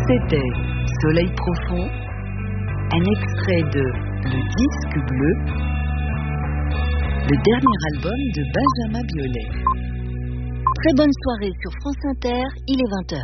C'était Soleil profond, un extrait de Le disque bleu, le dernier album de Benjamin Biolay. Très bonne soirée sur France Inter, il est 20h.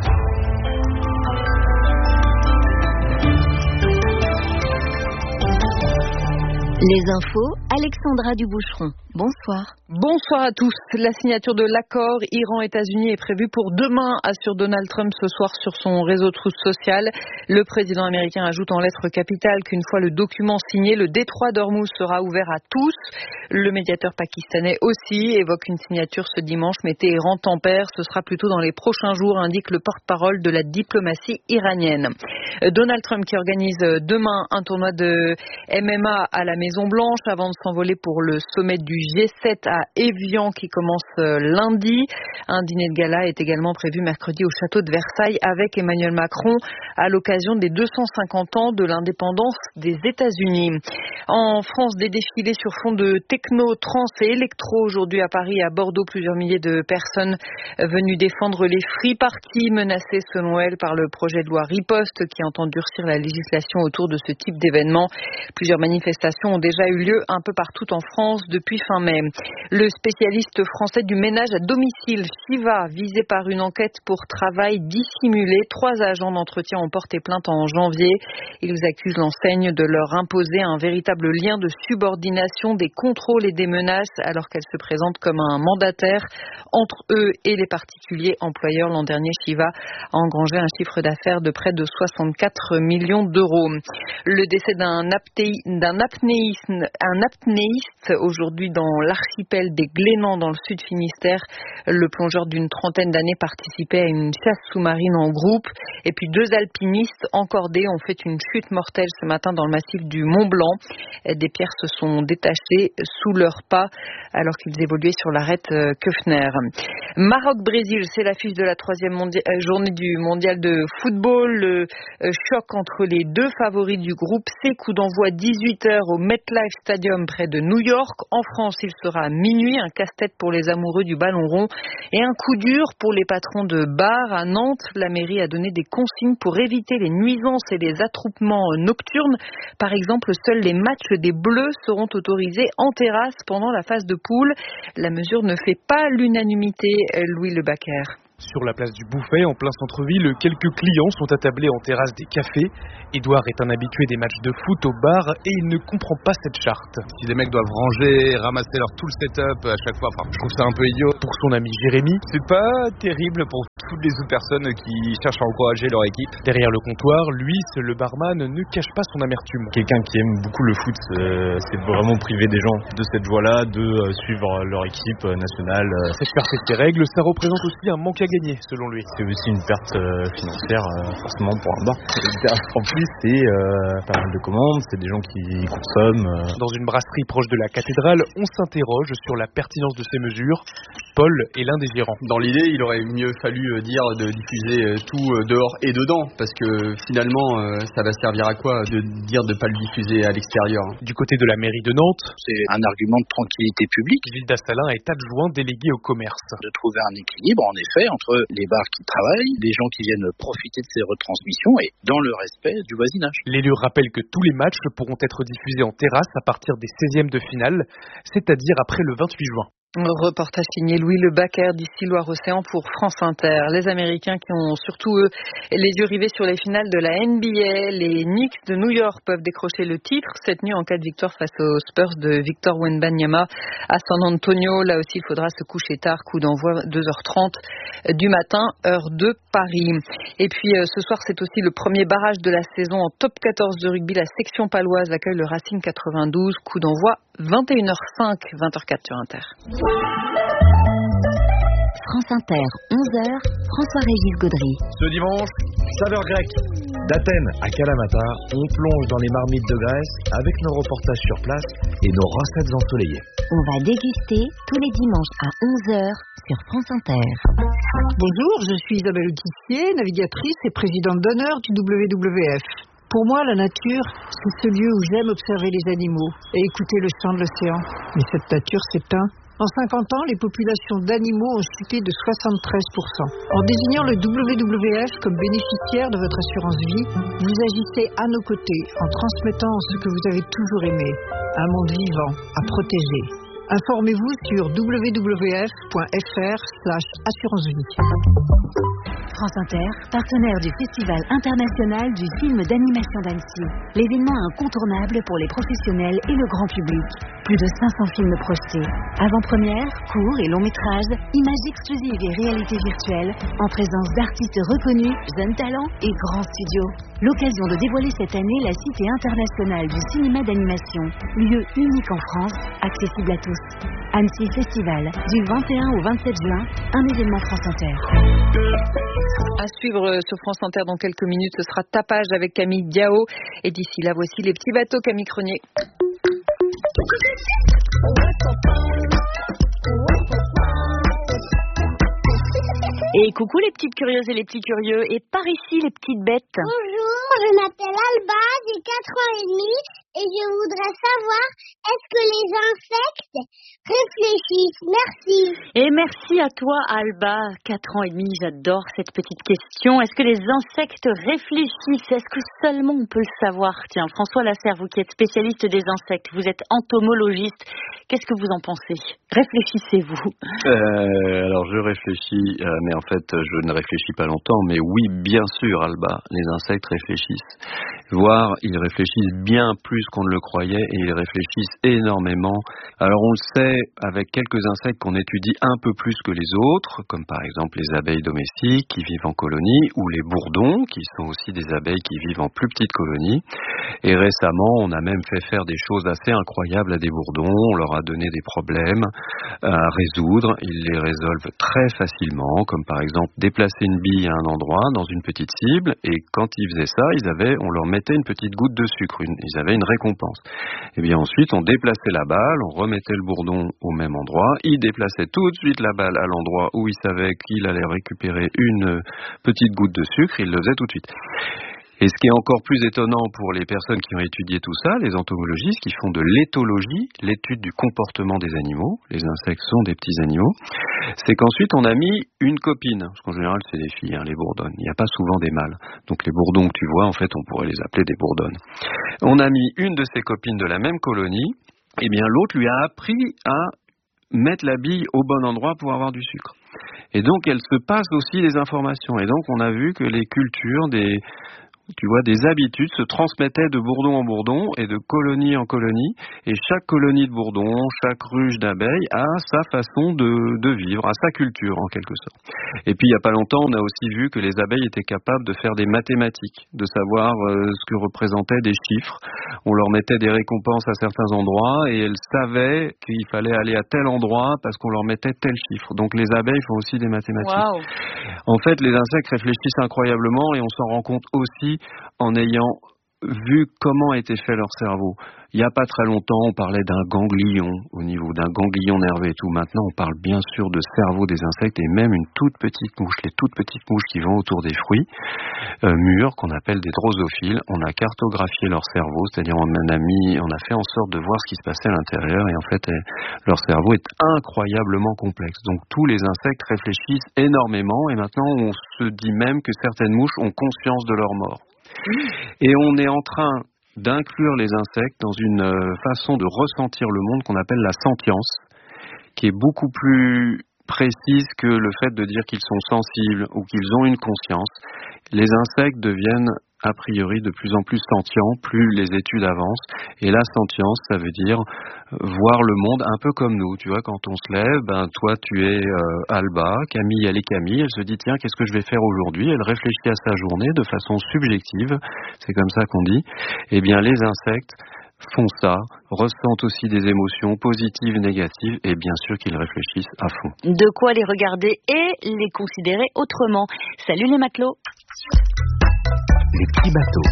Les infos, Alexandra Duboucheron. Bonsoir. Bonsoir à tous. La signature de l'accord Iran-États-Unis est prévue pour demain, assure Donald Trump ce soir sur son réseau Truth Social. Le président américain ajoute en lettres capitales qu'une fois le document signé, le détroit d'Ormuz sera ouvert à tous. Le médiateur pakistanais aussi évoque une signature ce dimanche, mais Téhéran tempère. Ce sera plutôt dans les prochains jours, indique le porte-parole de la diplomatie iranienne. Donald Trump qui organise demain un tournoi de MMA à la Maison-Blanche avant de s'envoler pour le sommet du G7 à Évian qui commence lundi. Un dîner de gala est également prévu mercredi au château de Versailles avec Emmanuel Macron à l'occasion des 250 ans de l'indépendance des États-Unis. En France, des défilés sur fond de techno, trans et électro aujourd'hui à Paris et à Bordeaux. Plusieurs milliers de personnes venues défendre les free parties menacées selon elles par le projet de loi Riposte qui entend durcir la législation autour de ce type d'événement. Plusieurs manifestations ont déjà eu lieu un peu partout en France depuis fin mai. Le spécialiste français du ménage à domicile, Shiva, visé par une enquête pour travail dissimulé. 3 agents d'entretien ont porté plainte en janvier. Ils accusent l'enseigne de leur imposer un véritable lien de subordination, des contrôles et des menaces, alors qu'elle se présente comme un mandataire entre eux et les particuliers employeurs. L'an dernier, Shiva a engrangé un chiffre d'affaires de près de 64 millions d'euros. Le décès d'un apnéiste aujourd'hui dans l'archipel des Glénans dans le sud Finistère. Le plongeur d'une trentaine d'années participait à une chasse sous-marine en groupe. Et puis 2 alpinistes encordés ont fait une chute mortelle ce matin dans le massif du Mont Blanc. Des pierres se sont détachées sous leurs pas alors qu'ils évoluaient sur l'arête Köfner. Maroc-Brésil, c'est l'affiche de la 3e journée du mondial de football. Le choc entre les 2 favoris du groupe C, coup d'envoi 18h au MetLife Stadium près de New York. En France, il sera à minuit, un casse-tête pour les amoureux du ballon rond et un coup dur pour les patrons de bars. À Nantes, la mairie a donné des consignes pour éviter les nuisances et les attroupements nocturnes. Par exemple, seuls les matchs des Bleus seront autorisés en terrasse pendant la phase de poule. La mesure ne fait pas l'unanimité, Louis Le Bacquer. Sur la place du Bouffet, en plein centre-ville, quelques clients sont attablés en terrasse des cafés. Édouard est un habitué des matchs de foot au bar et il ne comprend pas cette charte. Si les mecs doivent ranger, ramasser leur tout le setup à chaque fois, je trouve ça un peu idiot. Pour son ami Jérémy, c'est pas terrible pour toutes les autres personnes qui cherchent à encourager leur équipe. Derrière le comptoir, Luis, le barman, ne cache pas son amertume. Quelqu'un qui aime beaucoup le foot, c'est vraiment priver des gens de cette joie-là, de suivre leur équipe nationale. Cette perte des règles, ça représente aussi un manque à gagner, selon lui. C'est aussi une perte financière, forcément, pour un bar. En plus, c'est pas mal de commandes, c'est des gens qui consomment. Dans une brasserie proche de la cathédrale, on s'interroge sur la pertinence de ces mesures. Paul est l'un des gérants. Dans l'idée, il aurait mieux fallu dire de diffuser tout dehors et dedans, parce que finalement, ça va servir à quoi de dire de ne pas le diffuser à l'extérieur. Du côté de la mairie de Nantes, c'est un argument de tranquillité publique. Gilda Salin est adjoint délégué au commerce. De trouver un équilibre, en effet, entre les bars qui travaillent, les gens qui viennent profiter de ces retransmissions et dans le respect du voisinage. L'élu rappelle que tous les matchs pourront être diffusés en terrasse à partir des 16e de finale, c'est-à-dire après le 28 juin. Reportage signé Louis Le Bacquer d'ici Loire-Océan pour France Inter. Les Américains qui ont surtout, eux, les yeux rivés sur les finales de la NBA. Les Knicks de New York peuvent décrocher le titre cette nuit en cas de victoire face aux Spurs de Victor Wembanyama à San Antonio. Là aussi, il faudra se coucher tard. Coup d'envoi 2h30 du matin, heure de Paris. Et puis, ce soir, c'est aussi le premier barrage de la saison en top 14 de rugby. La section paloise accueille le Racing 92. Coup d'envoi 21h05, 20h04 sur Inter. France Inter, 11h, François-Régis Gaudry. Ce dimanche, saveur grecque. D'Athènes à Kalamata, on plonge dans les marmites de Grèce avec nos reportages sur place et nos recettes ensoleillées. On va déguster tous les dimanches à 11h sur France Inter. Bonjour, je suis Isabelle Tissier, navigatrice et présidente d'honneur du WWF. Pour moi, la nature, c'est ce lieu où j'aime observer les animaux et écouter le chant de l'océan. Mais cette nature s'éteint En 50 ans, les populations d'animaux ont chuté de 73%. En désignant le WWF comme bénéficiaire de votre assurance vie, vous agissez à nos côtés en transmettant ce que vous avez toujours aimé, un monde vivant à protéger. Informez-vous sur www.fr/assurance-vie. France Inter, partenaire du Festival international du film d'animation d'Annecy. L'événement incontournable pour les professionnels et le grand public. Plus de 500 films projetés. Avant-première, courts et longs métrages, images exclusives et réalité virtuelle, en présence d'artistes reconnus, jeunes talents et grands studios. L'occasion de dévoiler cette année la Cité internationale du cinéma d'animation, lieu unique en France, accessible à tous. Annecy Festival, du 21 au 27 juin, un événement France Inter. À suivre sur France Inter dans quelques minutes, ce sera Tapage avec Camille Diao. Et d'ici là, voici les petits bateaux, Camille Cronier. Et coucou les petites curieuses et les petits curieux, et par ici les petites bêtes. Bonjour, je m'appelle Alba, j'ai 4 ans et demi, et je voudrais savoir, est-ce que les insectes réfléchissent? Merci. Et merci à toi Alba, 4 ans et demi, j'adore cette petite question. Est-ce que les insectes réfléchissent? Est-ce que seulement on peut le savoir? Tiens, François Lasserre, vous qui êtes spécialiste des insectes, vous êtes entomologiste, qu'est-ce que vous en pensez? Réfléchissez-vous? Alors je réfléchis, mais en fait je ne réfléchis pas longtemps, mais oui, bien sûr Alba, les insectes réfléchissent. Voire ils réfléchissent bien plus qu'on ne le croyait et ils réfléchissent énormément. Alors on le sait avec quelques insectes qu'on étudie un peu plus que les autres, comme par exemple les abeilles domestiques qui vivent en colonie ou les bourdons qui sont aussi des abeilles qui vivent en plus petites colonies. Et récemment on a même fait faire des choses assez incroyables à des bourdons, on leur a donné des problèmes à résoudre, ils les résolvent très facilement, comme par exemple déplacer une bille à un endroit dans une petite cible, et quand ils faisaient ça, on leur mettait une petite goutte de sucre, ils avaient une récompense. Et bien ensuite, on déplaçait la balle, on remettait le bourdon au même endroit, il déplaçait tout de suite la balle à l'endroit où il savait qu'il allait récupérer une petite goutte de sucre, il le faisait tout de suite. Et ce qui est encore plus étonnant pour les personnes qui ont étudié tout ça, les entomologistes qui font de l'éthologie, l'étude du comportement des animaux, les insectes sont des petits animaux, c'est qu'ensuite on a mis une copine, parce qu'en général c'est des filles, les bourdonnes, il n'y a pas souvent des mâles. Donc les bourdons que tu vois, en fait on pourrait les appeler des bourdonnes. On a mis une de ces copines de la même colonie, et bien l'autre lui a appris à mettre la bille au bon endroit pour avoir du sucre. Et donc elle se passe aussi des informations, et donc on a vu que les cultures des habitudes se transmettaient de bourdon en bourdon et de colonie en colonie, et chaque colonie de bourdon, chaque ruche d'abeilles a sa façon de vivre, a sa culture en quelque sorte. Et puis il n'y a pas longtemps, on a aussi vu que les abeilles étaient capables de faire des mathématiques, de savoir ce que représentaient des chiffres. On leur mettait des récompenses à certains endroits et elles savaient qu'il fallait aller à tel endroit parce qu'on leur mettait tel chiffre. Donc les abeilles font aussi des mathématiques. Wow. En fait, les insectes réfléchissent incroyablement et on s'en rend compte aussi en ayant vu comment était fait leur cerveau. Il n'y a pas très longtemps, on parlait d'un ganglion, au niveau d'un ganglion nerveux et tout. Maintenant, on parle bien sûr de cerveau des insectes et même une toute petite mouche, les toutes petites mouches qui vont autour des fruits mûrs, qu'on appelle des drosophiles. On a cartographié leur cerveau, c'est-à-dire on a fait en sorte de voir ce qui se passait à l'intérieur et en fait, leur cerveau est incroyablement complexe. Donc tous les insectes réfléchissent énormément et maintenant, on se dit même que certaines mouches ont conscience de leur mort. Et on est en train d'inclure les insectes dans une façon de ressentir le monde qu'on appelle la sentience, qui est beaucoup plus précise que le fait de dire qu'ils sont sensibles ou qu'ils ont une conscience. Les insectes deviennent a priori de plus en plus sentients, plus les études avancent. Et la sentience, ça veut dire voir le monde un peu comme nous. Tu vois, quand on se lève, toi tu es Alba, Camille elle est Camille, elle se dit tiens, qu'est-ce que je vais faire aujourd'hui? Elle réfléchit à sa journée de façon subjective, c'est comme ça qu'on dit. Eh bien les insectes font ça, ressentent aussi des émotions positives, négatives, et bien sûr qu'ils réfléchissent à fond. De quoi les regarder et les considérer autrement. Salut les matelots. Les petits bateaux.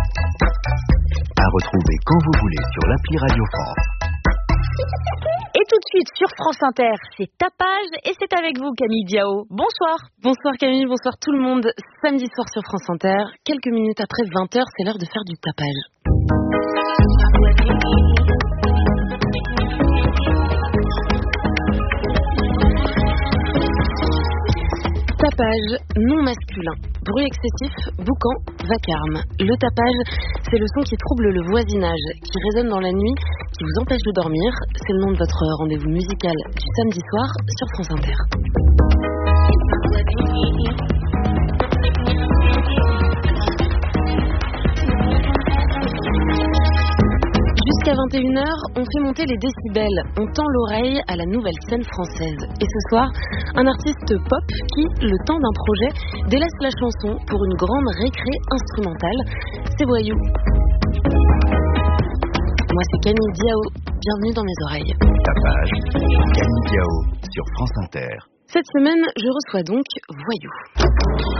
À retrouver quand vous voulez sur l'appli Radio France. Et tout de suite sur France Inter, c'est Tapage et c'est avec vous Camille Diao. Bonsoir. Bonsoir Camille, bonsoir tout le monde. Samedi soir sur France Inter, quelques minutes après 20h, c'est l'heure de faire du tapage. tapage non masculin. Bruit excessif, boucan, vacarme. Le tapage, c'est le son qui trouble le voisinage, qui résonne dans la nuit, qui vous empêche de dormir. C'est le nom de votre rendez-vous musical du samedi soir sur France Inter. Jusqu'à 21h, on fait monter les décibels, on tend l'oreille à la nouvelle scène française. Et ce soir, un artiste pop qui, le temps d'un projet, délaisse la chanson pour une grande récré instrumentale. C'est Voyou. Moi, c'est Camille Diao. Bienvenue dans mes oreilles. Tapage, Camille Diao sur France Inter. Cette semaine, je reçois donc Voyou.